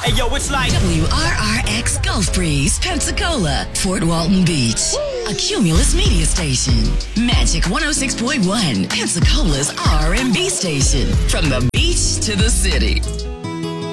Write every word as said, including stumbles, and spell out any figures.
Hey, yo, it's like W R R X Gulf Breeze, Pensacola, Fort Walton Beach. A Cumulus media station. Magic one oh six point one, Pensacola's R and B station. From the beach to the city.